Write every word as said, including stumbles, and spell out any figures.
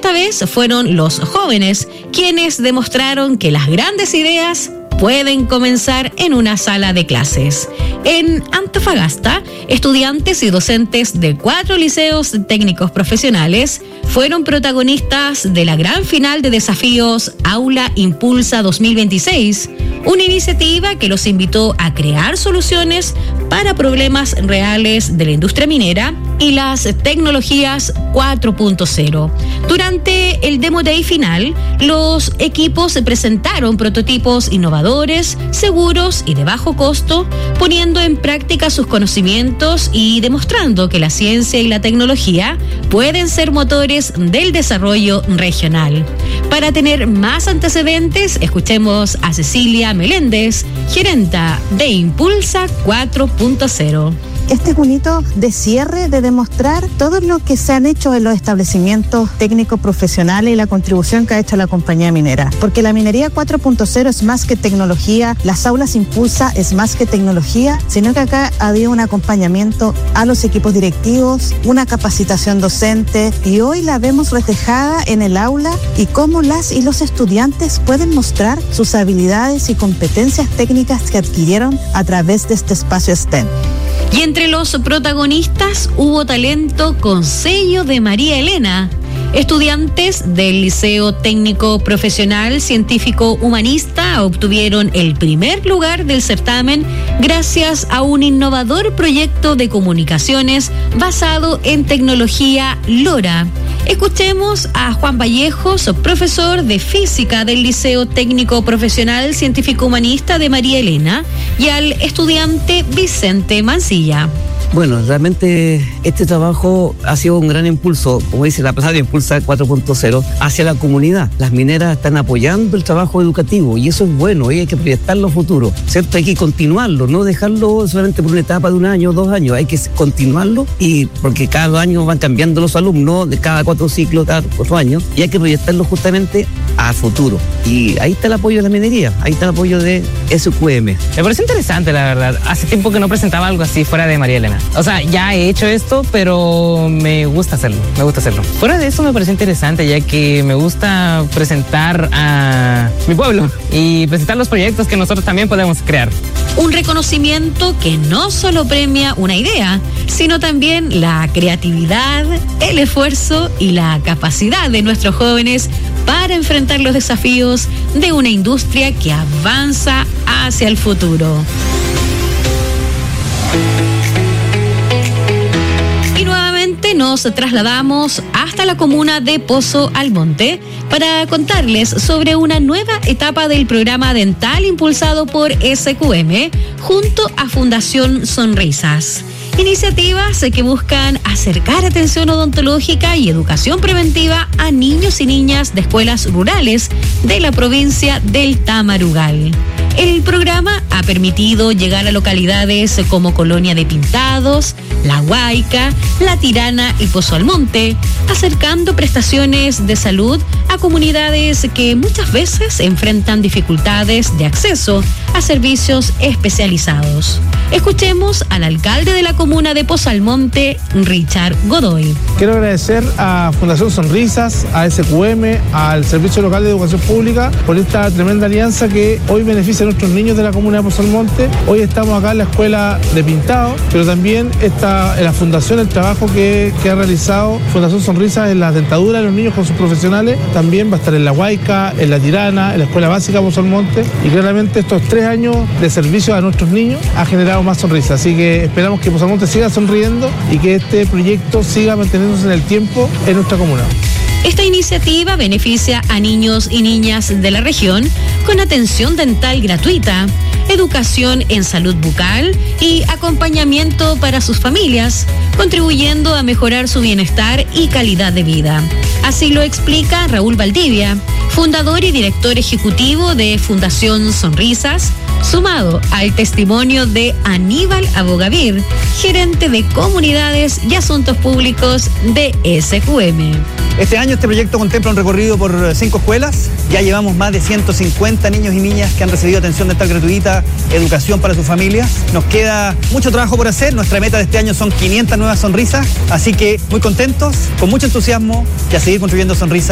Esta vez fueron los jóvenes quienes demostraron que las grandes ideas pueden comenzar en una sala de clases. En Antofagasta, estudiantes y docentes de cuatro liceos técnicos profesionales fueron protagonistas de la gran final de desafíos Aula Impulsa dos mil veintiséis, una iniciativa que los invitó a crear soluciones para problemas reales de la industria minera y las tecnologías cuatro punto cero. Durante el Demo Day final, los equipos presentaron prototipos innovadores, seguros y de bajo costo, poniendo en práctica sus conocimientos y demostrando que la ciencia y la tecnología pueden ser motores del desarrollo regional. Para tener más antecedentes, escuchemos a Cecilia Meléndez, gerenta de Impulsa cuatro punto cero. Este es un hito de cierre, de demostrar todo lo que se han hecho en los establecimientos técnicos profesionales y la contribución que ha hecho la compañía minera. Porque la minería cuatro punto cero es más que tecnología, las aulas Impulsa es más que tecnología, sino que acá había un acompañamiento a los equipos directivos, una capacitación docente, y hoy la vemos reflejada en el aula y cómo las y los estudiantes pueden mostrar sus habilidades y competencias técnicas que adquirieron a través de este espacio STEM. Y entre los protagonistas hubo talento con sello de María Elena. Estudiantes del Liceo Técnico Profesional Científico Humanista obtuvieron el primer lugar del certamen gracias a un innovador proyecto de comunicaciones basado en tecnología LoRa. Escuchemos a Juan Vallejos, profesor de física del Liceo Técnico Profesional Científico Humanista de María Elena, y al estudiante Vicente Mancilla. Bueno, realmente este trabajo ha sido un gran impulso, como dice la pasada Impulsa cuatro punto cero, hacia la comunidad. Las mineras están apoyando el trabajo educativo y eso es bueno, y hay que proyectarlo a futuro, ¿cierto? Hay que continuarlo, no dejarlo solamente por una etapa de un año, dos años, hay que continuarlo, y porque cada año van cambiando los alumnos, de cada cuatro ciclos, cada cuatro años, y hay que proyectarlo justamente a futuro. Y ahí está el apoyo de la minería, ahí está el apoyo de S Q M. Me parece interesante, la verdad. Hace tiempo que no presentaba algo así fuera de María Elena. O sea, ya he hecho esto, pero me gusta hacerlo, me gusta hacerlo. Fuera de eso me parece interesante, ya que me gusta presentar a mi pueblo y presentar los proyectos que nosotros también podemos crear. Un reconocimiento que no solo premia una idea, sino también la creatividad, el esfuerzo y la capacidad de nuestros jóvenes para enfrentar los desafíos de una industria que avanza hacia el futuro. Nos trasladamos hasta la comuna de Pozo Almonte para contarles sobre una nueva etapa del programa dental impulsado por S Q M junto a Fundación Sonrisas. Iniciativas que buscan acercar atención odontológica y educación preventiva a niños y niñas de escuelas rurales de la provincia del Tamarugal. El programa ha permitido llegar a localidades como Colonia de Pintados, La Huayca, La Tirana y Pozo Almonte, acercando prestaciones de salud a comunidades que muchas veces enfrentan dificultades de acceso a servicios especializados. Escuchemos al alcalde de la comuna de Pozo Almonte, Richard Godoy. Quiero agradecer a Fundación Sonrisas, a S Q M, al Servicio Local de Educación Pública por esta tremenda alianza que hoy beneficia a nuestros niños de la comuna de Pozo Almonte. Hoy estamos acá en la escuela de Pintado, pero también está en la fundación el trabajo que, que ha realizado Fundación Sonrisas en las dentaduras de los niños con sus profesionales. También va a estar en La Huayca, en La Tirana, en la escuela básica de Pozo Almonte, y claramente estos tres años de servicio a nuestros niños ha generado más sonrisas, así que esperamos que Pozo Almonte siga sonriendo y que este proyecto siga manteniéndose en el tiempo en nuestra comuna. Esta iniciativa beneficia a niños y niñas de la región con atención dental gratuita, educación en salud bucal y acompañamiento para sus familias, contribuyendo a mejorar su bienestar y calidad de vida. Así lo explica Raúl Valdivia, fundador y director ejecutivo de Fundación Sonrisas, sumado al testimonio de Aníbal Abogavir, gerente de comunidades y asuntos públicos de S Q M. Este año este proyecto contempla un recorrido por cinco escuelas. Ya llevamos más de ciento cincuenta niños y niñas que han recibido atención dental gratuita, educación para sus familias. Nos queda mucho trabajo por hacer. Nuestra meta de este año son quinientas nuevas sonrisas. Así que muy contentos, con mucho entusiasmo, y a seguir construyendo sonrisas.